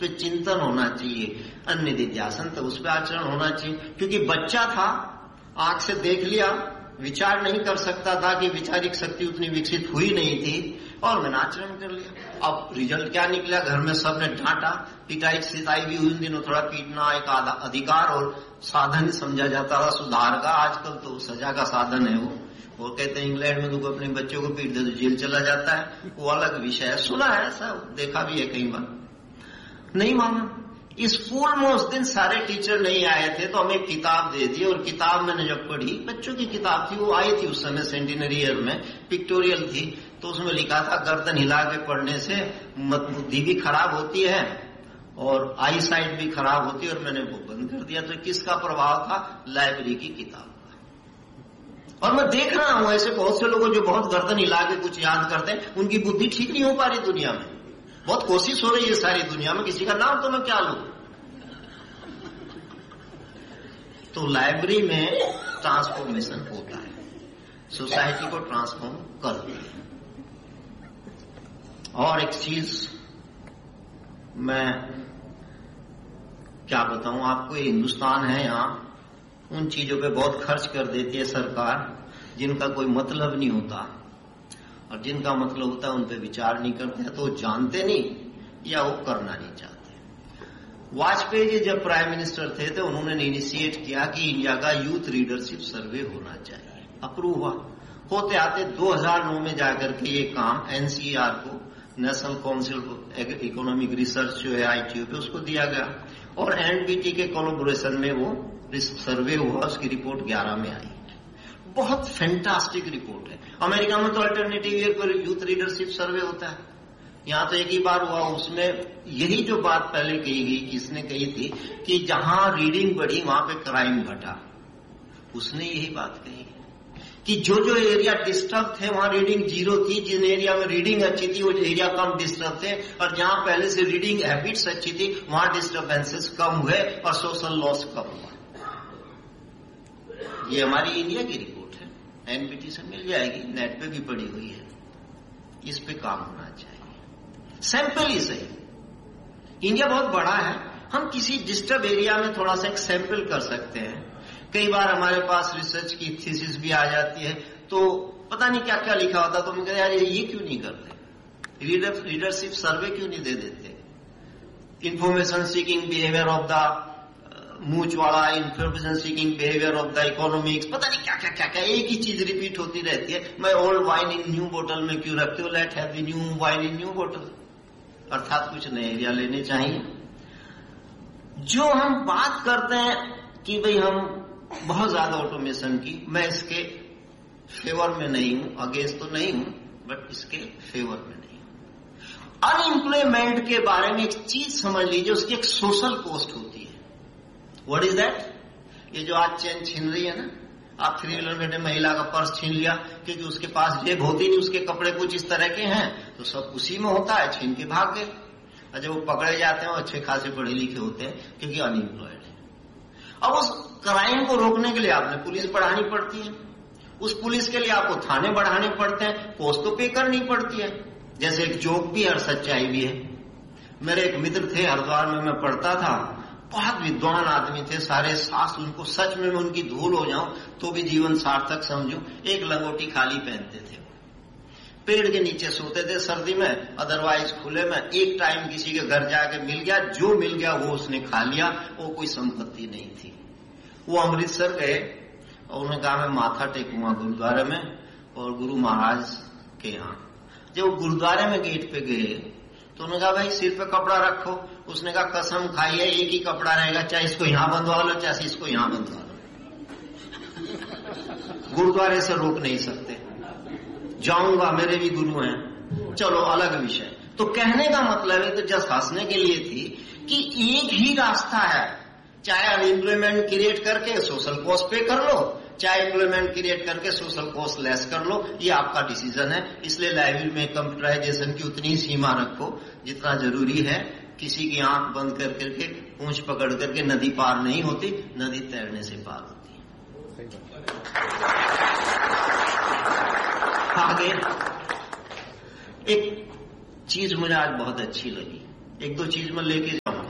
पर चिंतन होना चाहिए, अन्य निध्यासन तो उस पर आचरण होना चाहिए। क्योंकि बच्चा था, आंख से देख लिया, विचार नहीं कर सकता था कि वैचारिक शक्ति उतनी विकसित हुई नहीं थी, और मैंने आचरण कर लिया। अब रिजल्ट क्या निकला, घर में सबने डांटा, पिटाई सिताई भी हुई। उन दिनों थोड़ा पीटना एक अधिकार और साधन समझा जाता था सुधार का, आजकल तो सजा का साधन है वो। और कहते हैं इंग्लैंड में तो अपने बच्चों को पीट दे तो जेल चला जाता है, वो अलग विषय है। सुना है ऐसा, देखा भी है कई बार। नहीं माना। स्कूल में उस दिन सारे टीचर नहीं आए थे तो हमें किताब दे दी, और किताब मैंने जब पढ़ी, बच्चों की किताब थी, वो आई थी उस समय सेंटिनरी ईयर में, पिक्टोरियल थी। तो उसमें लिखा था गर्दन हिला के पढ़ने से बुद्धि भी खराब होती है और आई साइट भी खराब होती है, और मैंने वो बंद कर दिया। तो किसका प्रभाव था? लाइब्रेरी की किताब का। और मैं देख रहा हूं ऐसे बहुत से लोगों जो बहुत गर्दन हिला के कुछ याद करते हैं, उनकी बुद्धि ठीक नहीं हो पा रही दुनिया में। बहुत कोशिश हो रही है सारी दुनिया में, किसी का नाम तो मैं क्या लूं। तो लाइब्रेरी में ट्रांसफॉर्मेशन होता है, सोसाइटी को ट्रांसफॉर्म करती है। और एक चीज मैं क्या बताऊं आपको, ये हिंदुस्तान है, यहां उन चीजों पे बहुत खर्च कर देती है सरकार जिनका कोई मतलब नहीं होता, और जिनका मतलब होता है उन पे विचार नहीं करते हैं, तो जानते नहीं या वो करना नहीं चाहते। वाजपेयी जी जब प्राइम मिनिस्टर थे तो उन्होंने इनिशिएट किया कि इंडिया का यूथ लीडरशिप सर्वे होना चाहिए। अप्रूव हुआ। होते आते 2009 में जाकर के ये काम एनसीईआर को, नेशनल काउंसिल इकोनॉमिक रिसर्च जो है ITO पे, उसको दिया गया, और एनडीटी के कोलैबोरेशन में वो सर्वे हुआ। उसकी रिपोर्ट 11 में आई। बहुत फैंटास्टिक रिपोर्ट है। अमेरिका में तो अल्टरनेटिव ईयर पर यूथ लीडरशिप सर्वे होता है, यहां तो एक ही बार हुआ। उसमें यही जो बात पहले कही गई, किसने कही थी कि जहां रीडिंग बढ़ी वहां पे क्राइम घटा, उसने यही बात कही कि जो जो एरिया डिस्टर्ब थे वहां रीडिंग 0 थी, जिन एरिया में रीडिंग अच्छी थी वो एरिया कम डिस्टर्ब थे, और जहां पहले से रीडिंग हैबिट्स अच्छी थी वहां डिस्टर्बेंसेस कम हुए और सोशल लॉस कम हुआ। ये हमारी इंडिया की रिपोर्ट है, एनपीटी से मिल जाएगी, नेट पे भी पड़ी हुई है। इस पे काम होना चाहिए। सैंपल ही सही। इंडिया बहुत बड़ा है, हम किसी डिस्टर्ब एरिया में थोड़ा सा एक सैंपल कर सकते हैं। कई बार हमारे पास रिसर्च की थीसिस भी आ जाती है, तो पता नहीं क्या क्या लिखा होता, तो हम कहते यार ये क्यों नहीं करते, लीडरशिप सर्वे क्यों नहीं दे देते, information seeking behaviour of the मूच वाला, information seeking behaviour of the economics, पता नहीं क्या क्या क्या क्या, एक ही चीज रिपीट होती रहती है। मैं ओल्ड वाइन इन न्यू बोतल में क्यों रखते हो, late have the new wine in new बोतल। अर्थात कुछ नए एरिया लेने चाहिए। जो हम बात करते हैं कि भाई हम बहुत ज्यादा ऑटोमेशन की, मैं इसके फेवर में नहीं हूं, अगेंस्ट तो नहीं हूं, बट इसके फेवर में नहीं हूं। अनएम्प्लॉयमेंट के बारे में एक चीज समझ लीजिए, उसकी एक सोशल कॉस्ट होती है। What is that? ये जो आज चेन छीन रही है ना, आप 3 व्हीलर में महिला का पर्स छीन लिया क्योंकि उसके पास जेब होती नहीं, उसके कपड़े कुछ इस तरह के हैं, तो सब उसी में होता है, छीन के भाग गए। और जब वो पकड़े जाते हैं वो अच्छे खासे पढ़े लिखे होते हैं क्योंकि अनएम्प्लॉयड है। अब उस क्राइम को रोकने के लिए आपने पुलिस बढ़ानी पड़ती है, उस पुलिस के लिए आपको थाने बढ़ाने पड़ते हैं, पोस्ट तो पे करनी पड़ती है। जैसे एक जोक भी और सच्चाई भी है। मेरे एक मित्र थे, हरिद्वार में मैं पढ़ता था, बहुत विद्वान आदमी थे, सारे शास्त्र उनको, सच में मैं उनकी धूल हो जाऊं तो भी जीवन सार्थक समझूं। एक लंगोटी खाली पहनते थे, पेड़ के नीचे सोते थे सर्दी में, अदरवाइज खुले में। एक टाइम किसी के घर जाके मिल गया, जो मिल गया वो उसने खा लिया, वो कोई संपत्ति नहीं थी। वो अमृतसर गए और उन्होंने कहा मैं माथा टेकूंगा गुरुद्वारे में और गुरु महाराज के यहाँ। जब वो गुरुद्वारे में गेट पे गए तो उन्होंने कहा भाई सिर पे कपड़ा रखो। उसने कहा कसम खाई है एक ही कपड़ा रहेगा, चाहे इसको यहां बंधवा लो चाहे इसको यहां बंधवा लो। गुरुद्वारे से रोक नहीं सकते। जाऊंगा, मेरे भी गुरु हैं, चलो अलग विषय। तो कहने का मतलब है, तो जस्ट हंसने के लिए थी कि एक ही रास्ता है, चाहे अनएम्प्लॉयमेंट क्रिएट करके सोशल कॉस्ट पे कर लो, चाहे एम्प्लॉयमेंट क्रिएट करके सोशल कॉस्ट लेस कर लो, ये आपका डिसीजन है। इसलिए लाइब्रेरी में कंप्यूटराइजेशन की उतनी सीमा रखो जितना जरूरी है। किसी की आंख बंद कर करके पूंछ पकड़ करके नदी पार नहीं होती, नदी तैरने से पार होती है। आगे एक चीज मुझे आज बहुत अच्छी लगी, एक दो चीज मैं लेके जाऊं।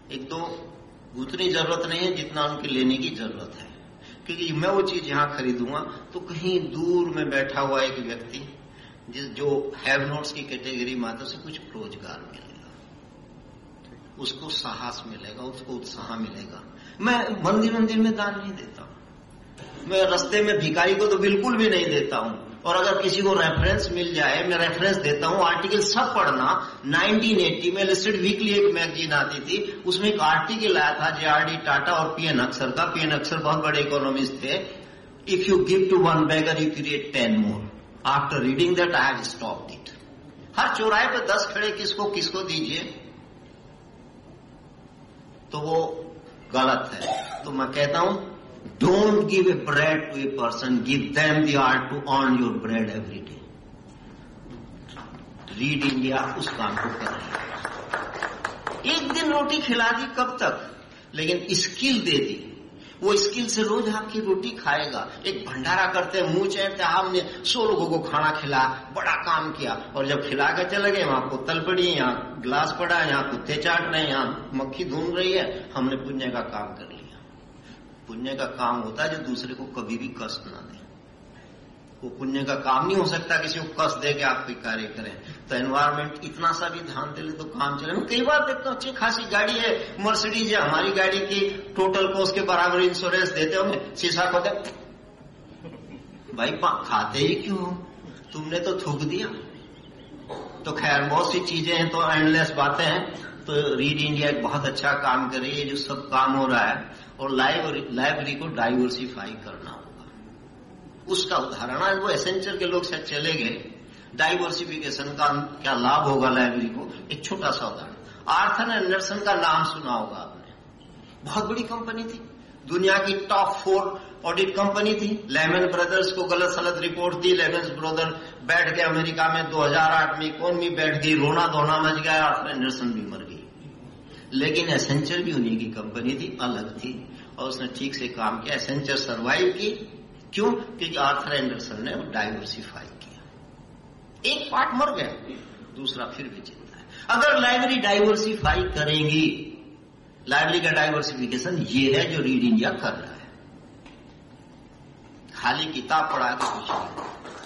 एक दो उतनी जरूरत नहीं है जितना उनकी लेने की जरूरत है, क्योंकि मैं वो चीज यहां खरीदूंगा तो कहीं दूर में बैठा हुआ एक व्यक्ति जो हैव नोट्स की कैटेगरी में आता है, उसे कुछ रोजगार मिलेगा, उसको साहस मिलेगा, उसको उत्साह मिलेगा। मैं मंदिर में दान नहीं देता हूं, मैं रास्ते में भिखारी को तो बिल्कुल भी नहीं देता हूं। और अगर किसी को रेफरेंस मिल जाए, मैं रेफरेंस देता हूं, आर्टिकल सब पढ़ना। 1980 में लिस्टेड वीकली एक मैगजीन आती थी, उसमें एक आर्टिकल आया था JRD टाटा और PN अक्सर का। PN अक्सर बहुत बड़े इकोनॉमिस्ट थे। If you give to one beggar you create 10 more. After reading that I have stopped it. हर चौराहे पे 10 खड़े किसको दीजिए तो वो गलत है। तो मैं कहता हूं, don't give a bread to a person, give them the art to earn your bread every day. Read India उस काम को कर रही है। एक दिन रोटी खिला दी कब तक, लेकिन स्किल दे दी, वो स्किल से रोज आपकी रोटी खाएगा। एक भंडारा करते हैं, मुंह चढ़ते, हमने 100 लोगों को खाना खिला, बड़ा काम किया, और जब खिला के चले गए वहां बोतल पड़ी है, यहाँ गिलास पड़ा है, यहाँ कुत्ते चाट रहे हैं, यहाँ मक्खी घूम रही है, हमने पुण्य का काम कर लिया। पुण्य का काम होता है जो दूसरे को कभी भी कष्ट ना दे। वो पुण्य का काम नहीं हो सकता किसी को कष्ट दे के आप कोई कार्य करें। तो एनवायरमेंट इतना सा भी ध्यान दे ले तो काम चले। मैं कई बार देखता हूँ, अच्छी खासी गाड़ी है, मर्सिडीज है, हमारी गाड़ी की टोटल कॉस्ट के बराबर इंश्योरेंस देते होंगे, शीशा खोते, भाई खाते ही क्यों, तुमने तो थूक दिया। तो खैर बहुत सी चीजें हैं, तो एंडलेस बातें हैं। तो रीड इंडिया एक बहुत अच्छा काम कर रही है, जो सब काम हो रहा है। और लाइब्रेरी को डाइवर्सिफाई करना होगा। उसका उदाहरण है, वो एसेंचर के लोग शायद चले गए, डाइवर्सिफिकेशन का क्या लाभ होगा लाइब्रेरी को। एक छोटा सा उदाहरण, आर्थर एंडरसन का नाम सुना होगा आपने, बहुत बड़ी कंपनी थी, दुनिया की टॉप 4 ऑडिट कंपनी थी। लेमन ब्रदर्स को गलत सलत रिपोर्ट दी, लेमन ब्रदर बैठ गए अमेरिका में, 2008 में इकोनॉमी बैठ गई, रोना धोना मच गया, आर्थर एंडरसन भी मर गई। लेकिन एसेंचर भी उन्हीं की कंपनी थी, अलग थी, और उसने ठीक से काम किया। एसेंचर सर्वाइव की, क्यों? क्योंकि आर्थर एंडरसन ने डाइवर्सिफाई किया। एक पार्ट मर गया, दूसरा फिर भी जिंदा है। अगर लाइब्रेरी डाइवर्सिफाई करेंगी, लाइब्रेरी का डाइवर्सिफिकेशन ये है जो रीड इंडिया कर रहा है। खाली किताब पढ़ा के कुछ नहीं।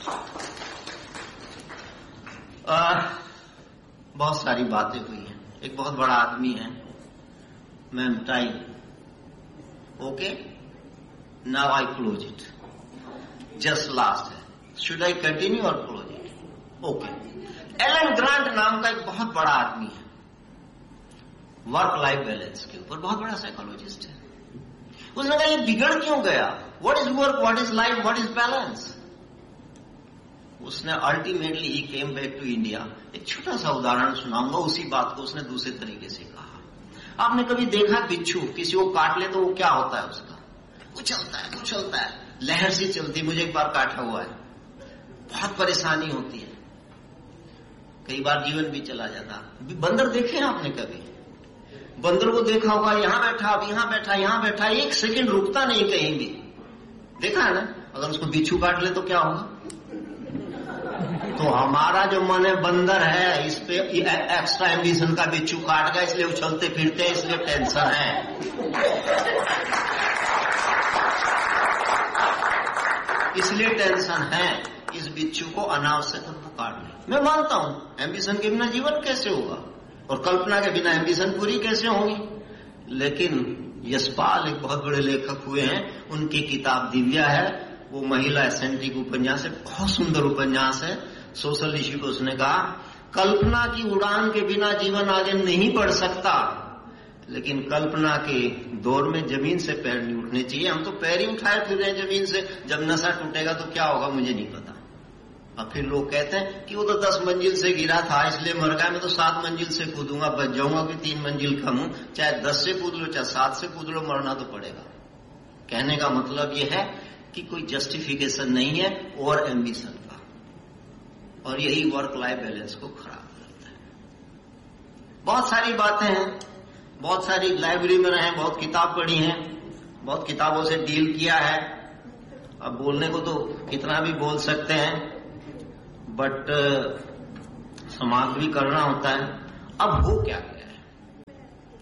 बहुत सारी बातें हुई हैं। एक बहुत बड़ा आदमी है, ma'am time, okay, now I close it, just last है, शुड आई कंटिन्यू और close it? Okay. Elon grant नाम का एक बहुत बड़ा आदमी है, वर्क लाइफ बैलेंस के ऊपर बहुत बड़ा साइकोलॉजिस्ट है। उसने कहा ये बिगड़ क्यों गया, what is work, what is life, what is balance? उसने ultimately he came back to India. एक छोटा सा उदाहरण सुनाऊंगा, उसी बात को उसने दूसरे तरीके से कहा। आपने कभी देखा बिच्छू किसी को काट ले तो वो क्या होता है उसका? उछलता है, लहर सी चलती। मुझे एक बार काटा हुआ है, बहुत परेशानी होती है, कई बार जीवन भी चला जाता। बंदर देखे हैं आपने कभी? बंदर को देखा होगा, यहां बैठा, अब यहां बैठा, यहां बैठा, एक सेकंड रुकता नहीं कहीं भी, देखा है ना? अगर उसको बिच्छू काट ले तो क्या होगा? तो हमारा जो मन है बंदर है, इस पे एक्स्ट्रा एम्बिशन का बिच्छू काट गया, इसलिए उछलते फिरते हैं, इसलिए टेंशन है, इसलिए टेंशन है। इस बिच्छू को अनावश्यक काट ले। मैं मानता हूं एम्बिशन के बिना जीवन कैसे होगा, और कल्पना के बिना एम्बिशन पूरी कैसे होगी। लेकिन यशपाल एक बहुत बड़े लेखक हुए हैं, उनकी किताब दिव्या है, वो महिला सेंट्रिक उपन्यास है, बहुत सुंदर उपन्यास है। सोशल इश्यू को उसने कहा, कल्पना की उड़ान के बिना जीवन आगे नहीं बढ़ सकता, लेकिन कल्पना के दौर में जमीन से पैर नहीं उठने चाहिए। हम तो पैर ही उठाए फिर रहे हैं जमीन से। जब नशा टूटेगा तो क्या होगा मुझे नहीं पता। और फिर लोग कहते हैं कि वो तो 10 मंजिल से गिरा था इसलिए मर गया, मैं तो 7 मंजिल से कूदूंगा, बच जाऊंगा कि 3 मंजिल कम हूं, चाहे 10 से कूद लो चाहे 7 से कूद लो, मरना तो पड़ेगा। कहने का मतलब ये है कि कोई जस्टिफिकेशन नहीं है ओवर एम्बिशन का, और यही वर्क लाइफ बैलेंस को खराब करता है। बहुत सारी बातें हैं, बहुत सारी लाइब्रेरी में रहे, बहुत किताब पढ़ी है, बहुत किताबों से डील किया है। अब बोलने को तो कितना भी बोल सकते हैं, बट समाप्त भी करना होता है। अब हो क्या गया है,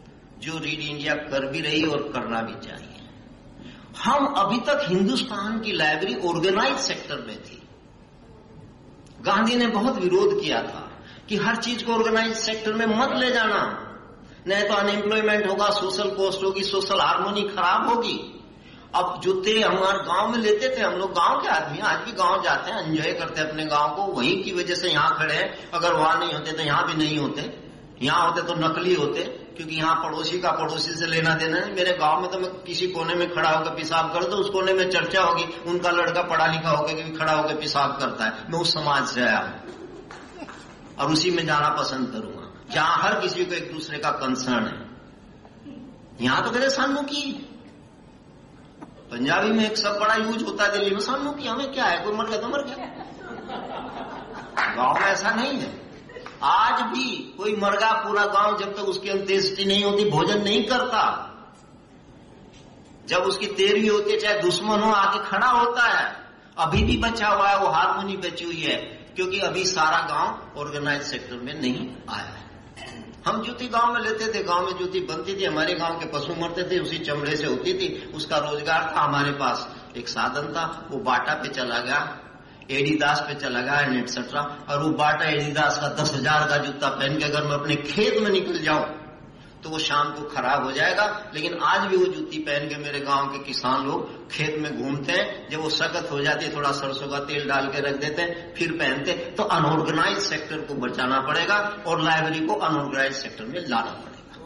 जो रीड इंडिया कर भी रही और करना भी चाहिए। हम अभी तक हिंदुस्तान की लाइब्रेरी ऑर्गेनाइज सेक्टर में थी। गांधी ने बहुत विरोध किया था कि हर चीज को ऑर्गेनाइज सेक्टर में मत ले जाना, नहीं तो अनएम्प्लॉयमेंट होगा, सोशल कॉस्ट होगी, सोशल हार्मोनी खराब होगी। अब जूते हमारे गांव में लेते थे, हम लोग गांव के आदमी, आज भी गांव जाते हैं, एंजॉय करते हैं अपने गांव को, वहीं की वजह से यहाँ खड़े हैं। अगर वहां नहीं होते तो यहाँ भी नहीं होते, यहाँ होते तो नकली होते, क्योंकि यहाँ पड़ोसी का पड़ोसी से लेना देना है। मेरे गांव में तो मैं किसी कोने में खड़ा होकर पेशाब कर दो, उस कोने में चर्चा होगी, उनका लड़का पढ़ा लिखा होकर कि खड़ा होकर पेशाब करता है। मैं उस समाज से आया हूं और उसी में जाना पसंद करूंगा जहां हर किसी को एक दूसरे का कंसर्न है। यहां तो कहते सन्मुखी, पंजाबी में एक सब बड़ा यूज होता है, दिल्ली में सन्मुखी, हमें क्या है, कोई मर गया तो मर गया। गांव में ऐसा नहीं है। आज भी कोई मर गया, पूरा गांव जब तक उसकी अंत्येष्टि नहीं होती भोजन नहीं करता। जब उसकी तेरहवीं होती है, चाहे दुश्मन हो, आके खड़ा होता है। अभी भी बचा हुआ है, वो हारमोनी बची हुई है, क्योंकि अभी सारा गांव ऑर्गेनाइज सेक्टर में नहीं आया है। हम जूती गांव में लेते थे, गांव में जूती बनती थी, हमारे गांव के पशु मरते थे, उसी चमड़े से होती थी, उसका रोजगार था। हमारे पास एक साधन था, वो बाटा पे चला गया, एडिदास पे चला गया एटसेट्रा, और वो बाटा एडिदास का 10,000 का जूता पहन के अगर मैं अपने खेत में निकल जाऊं तो वो शाम को खराब हो जाएगा। लेकिन आज भी वो जूती पहन के मेरे गांव के किसान लोग खेत में घूमते हैं। जब वो सख्त हो जाती है, थोड़ा सरसों का तेल डाल के रख देते हैं, फिर पहनते। तो अनऑर्गेनाइज सेक्टर को बचाना पड़ेगा और लाइब्रेरी को अनऑर्गेनाइज सेक्टर में लाना पड़ेगा।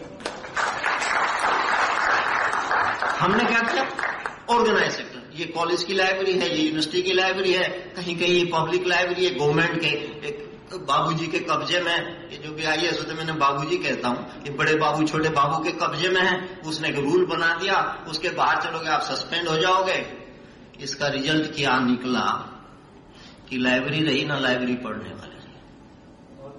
हमने क्या किया? ऑर्गेनाइज सेक्टर, ये कॉलेज की लाइब्रेरी है, ये यूनिवर्सिटी की लाइब्रेरी है, कहीं कहीं पब्लिक लाइब्रेरी है, गवर्नमेंट के एक बाबूजी के कब्जे में। ये जो भी आई है तो मैंने बाबूजी कहता हूं, ये बड़े बाबू छोटे बाबू के कब्जे में है। उसने एक रूल बना दिया, उसके बाहर चलोगे आप सस्पेंड हो जाओगे। इसका रिजल्ट क्या निकला कि लाइब्रेरी रही ना लाइब्रेरी पढ़ने वाले रही।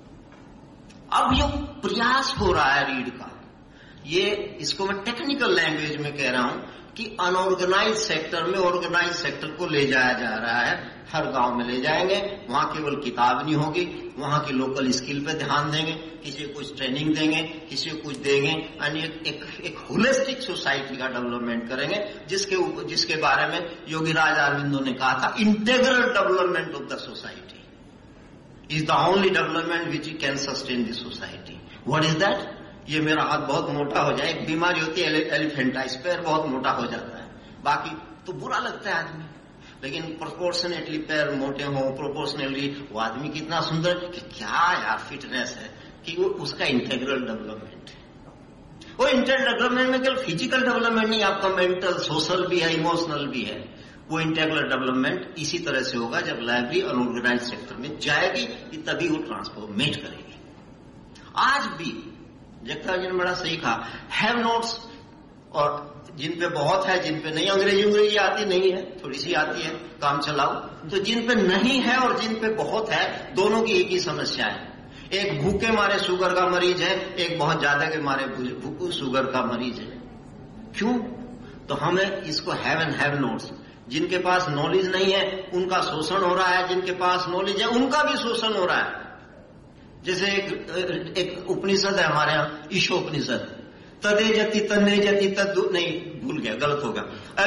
अब ये प्रयास हो रहा है रीड का, ये इसको मैं टेक्निकल लैंग्वेज में कह रहा हूं कि अनऑर्गेनाइज सेक्टर में ऑर्गेनाइज सेक्टर को ले जाया जा रहा है। हर गांव में ले जाएंगे, वहां केवल किताब नहीं होगी, वहां की लोकल स्किल पे ध्यान देंगे, किसी को कुछ ट्रेनिंग देंगे, किसी को कुछ देंगे, यानी एक होलिस्टिक सोसाइटी का डेवलपमेंट करेंगे, जिसके बारे में योगीराज अरविंदो ने कहा था, integral development of the society is the only development which can sustain the society. What is that? ये मेरा हाथ बहुत मोटा हो जाए, एक बीमारी होती है एलिफेंटाइटिस, पैर बहुत मोटा हो जाता है, बाकी तो बुरा लगता है आदमी, लेकिन प्रोपोर्शनेटली पैर मोटे हो, प्रोपोर्शनेटली वो आदमी कितना सुंदर, कि क्या यार फिटनेस है, कि वो उसका इंटीग्रल डेवलपमेंट है। वो इंटीग्रल डेवलपमेंट में केवल फिजिकल डेवलपमेंट नहीं, आपका मेंटल, सोशल भी है, इमोशनल भी है। वो इंटीग्रल डेवलपमेंट इसी तरह से होगा जब लाइब्रेरी अनऑर्गेनाइज सेक्टर में जाएगी, तभी वो ट्रांसफॉर्मेट करेगी। आज भी जगता जी ने बड़ा सही कहा, हैव नोट्स, और जिन पे बहुत है, जिन पे नहीं, अंग्रेजी आती नहीं है, थोड़ी सी आती है, काम चलाओ। तो जिन पे नहीं है और जिन पे बहुत है, दोनों की एक ही समस्या है। एक भूखे मारे शुगर का मरीज है, एक बहुत ज्यादा के मारे शुगर का मरीज है। क्यों? तो हमें इसको हैव एंड हैव नोट्स, जिनके पास नॉलेज नहीं है उनका शोषण हो रहा है, जिनके पास नॉलेज है उनका भी शोषण हो रहा है। जैसे एक उपनिषद है हमारे यहाँ, ईशोपनिषद, तदे जति तन्ने जति तद, नहीं भूल गया, गलत होगा।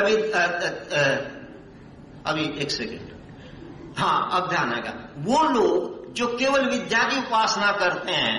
अभी एक सेकेंड, हाँ अब ध्यान आएगा। वो लोग जो केवल विद्या की उपासना करते हैं,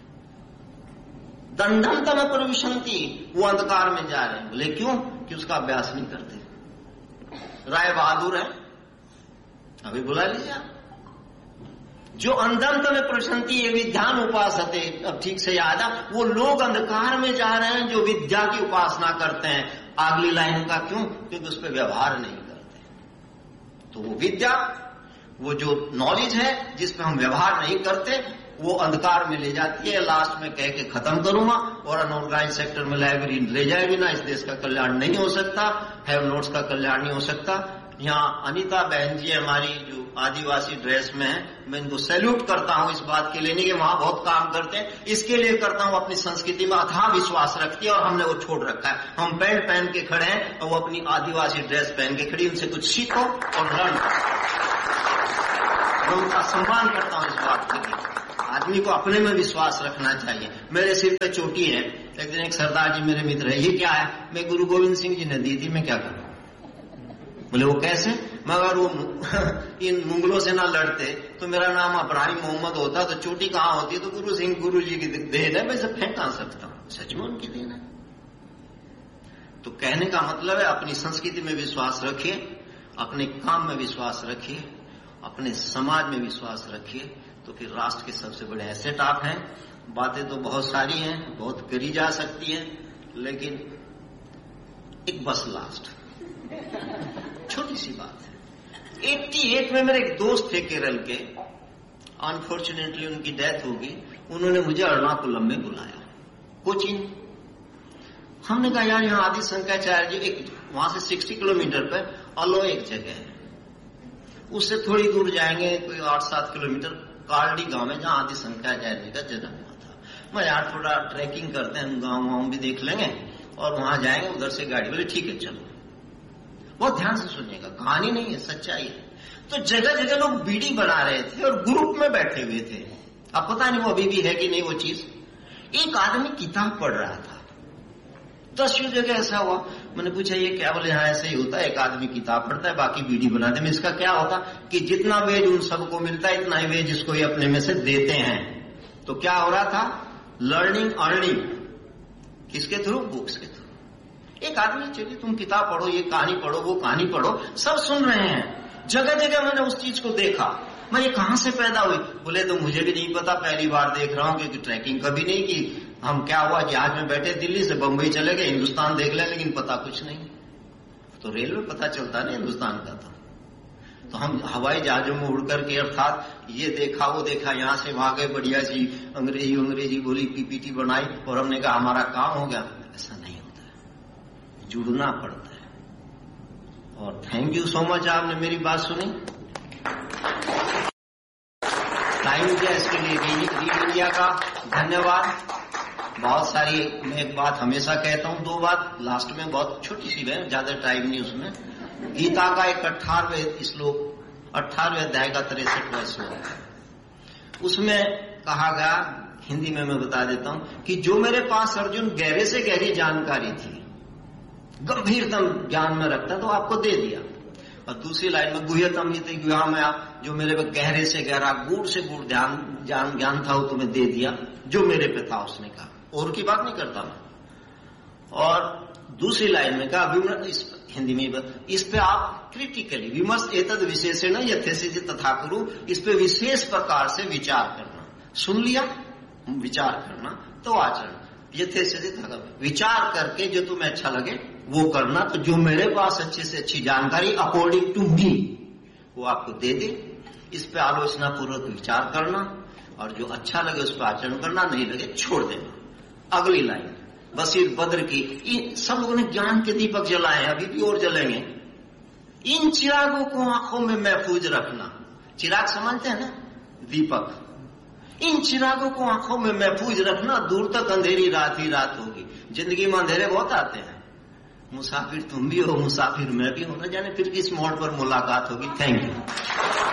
दंडम तम प्रविशन्ति, वो अंधकार में जा रहे हैं। बोले क्यों? कि उसका अभ्यास नहीं करते। राय बहादुर है, अभी बुला लीजिए आप। जो अंधम में प्रशांति ये विद्यान उपासते, अब ठीक से याद आ, वो लोग अंधकार में जा रहे हैं जो विद्या की उपासना करते हैं। अगली लाइन का क्यों? क्योंकि उस पर व्यवहार नहीं करते। तो वो विद्या, वो जो नॉलेज है जिसमें हम व्यवहार नहीं करते, वो अंधकार में ले जाती है। लास्ट में कह के खत्म करूंगा, और अनऑर्गेनाइज सेक्टर में लाइब्रेरी ले जाए बिना इस देश का कल्याण नहीं हो सकता, हैव नोट्स का कल्याण नहीं हो सकता। यहाँ अनीता बहन जी हमारी जो आदिवासी ड्रेस में है, मैं इनको सैल्यूट करता हूँ इस बात के लिए, नहीं कि वहां बहुत काम करते हैं, इसके लिए करता हूँ, अपनी संस्कृति में अथाह विश्वास रखती है और हमने वो छोड़ रखा है। हम पैंट पहन के खड़े हैं और वो अपनी आदिवासी ड्रेस पहन के खड़ी, उनसे कुछ सीखो और लर्न करो। मैं उनका सम्मान करता हूँ इस बात के लिए। आदमी को अपने में विश्वास रखना चाहिए। मेरे सिर पे चोटी है, एक दिन एक सरदार जी मेरे मित्र है, ये क्या है? मैं गुरु गोविंद सिंह जी ने दी थी, मैं क्या करूं? बोले वो कैसे? मगर वो इन मुगलों से ना लड़ते तो मेरा नाम अब्राहिम मोहम्मद होता, तो चोटी कहां होती? तो गुरु सिंह गुरु जी की देन है, मैं सब फेंक कहां सकता हूं? सच में उनकी देन है। तो कहने का मतलब है अपनी संस्कृति में विश्वास रखिए, अपने काम में विश्वास रखिए, अपने समाज में विश्वास रखिए, तो फिर राष्ट्र के सबसे बड़े एसेट आप हैं। बातें तो बहुत सारी हैं, बहुत करी जा सकती हैं, लेकिन एक बस लास्ट छोटी सी बात है। 88 में मेरे एक दोस्त थे केरल के, अनफॉर्चुनेटली उनकी डेथ हो गई। उन्होंने मुझे एर्नाकुलम में बुलाया, कोचिन। हमने कहा यार यहाँ आदि शंकराचार्य जी, एक वहां से 60 किलोमीटर पर अलो एक जगह है, उससे थोड़ी दूर जाएंगे कोई 8-7 किलोमीटर कार्डी गांव है, जहां आदि शंकराचार्य जी का जन्म हुआ था। मैं यार थोड़ा ट्रैकिंग करते हैं, गाँव भी देख लेंगे और वहां जाएंगे, उधर से गाड़ी। बोले ठीक है चलो। बहुत ध्यान से सुनिएगा, कहानी नहीं है, सच्चाई है। तो जगह जगह लोग बीड़ी बना रहे थे और ग्रुप में बैठे हुए थे। अब पता नहीं वो अभी भी है कि नहीं वो चीज। एक आदमी किताब पढ़ रहा था, 10 जगह ऐसा हुआ। मैंने पूछा ये क्या? बोले हाँ ऐसा ही होता है, एक आदमी किताब पढ़ता है, बाकी बीड़ी बनाते हैं। इसका क्या होता कि जितना वेज उन सबको मिलता है, इतना ही वेज इसको ही अपने में से देते हैं। तो क्या हो रहा था? Learning earning. किसके थ्रू? बुक्स के थ्रू। एक आदमी चलिए तुम किताब पढ़ो, ये कहानी पढ़ो, वो कहानी पढ़ो, सब सुन रहे हैं। जगह जगह मैंने उस चीज को देखा। मैं ये कहां से पैदा हुई? बोले तो मुझे भी नहीं पता, पहली बार देख रहा हूं, क्योंकि ट्रैकिंग कभी नहीं की। हम क्या हुआ कि आज में बैठे दिल्ली से बंबई चले गए, हिंदुस्तान देख ले, लेकिन पता कुछ नहीं। तो रेलवे पता चलता नहीं हिंदुस्तान का तो हम हवाई जहाजों में उड़ करके, अर्थात ये देखा वो देखा, यहां से वहां गए, बढ़िया सी अंग्रेजी बोली, पीपीटी बनाई और हमने कहा हमारा काम हो गया। ऐसा नहीं होता है, जुड़ना पड़ता है। और थैंक यू सो मच, आपने मेरी बात सुनी, टाइम दिया, इसके लिए रीड इंडिया का धन्यवाद। बहुत सारी, मैं एक बात हमेशा कहता हूं, 2 बात लास्ट में, बहुत छोटी सी है, ज्यादा टाइम नहीं उसमें। गीता का एक 18वें श्लोक, 18वें अध्याय का 63वां श्लोक, उसमें कहा गया, हिंदी में मैं बता देता हूं, कि जो मेरे पास अर्जुन गहरे से गहरी जानकारी थी, गंभीरतम ज्ञान में रखता, तो आपको दे दिया। और दूसरी लाइन में गुह्यतम हिते गुह्यामया, जो मेरे पे गहरे से गहरा, गूढ़ से गूढ़ ज्ञान था, वो तुम्हें दे दिया, जो मेरे पे था। उसने कहा, और की बात नहीं करता मैं। और दूसरी लाइन में कहा, हिंदी में इस पे आप क्रिटिकली विमर्श एतद विशेषण यथेसिद्धि तथा कुरु, इस पे विशेष प्रकार से विचार करना। सुन लिया, विचार करना, तो आचरण यथेसिद्धि तथा, विचार करके जो तुम्हें अच्छा लगे वो करना। तो जो मेरे पास अच्छे से अच्छी जानकारी अकॉर्डिंग टू मी, वो आपको दे दे, इस पे आलोचना पूर्वक विचार करना, और जो अच्छा लगे उस पर आचरण करना, नहीं लगे छोड़ देना। अगली लाइन बसीर बद्र की, सब लोगों ने ज्ञान के दीपक जलाए, अभी भी और जलेंगे। इन चिरागों को आंखों में महफूज रखना। चिराग समझते हैं ना, दीपक। इन चिरागों को आंखों में महफूज रखना, दूर तक अंधेरी रात ही रात होगी। जिंदगी में अंधेरे बहुत आते हैं, मुसाफिर तुम भी हो, मुसाफिर मैं भी हूं, न जाने फिर किस मोड़ पर मुलाकात होगी। Thank you.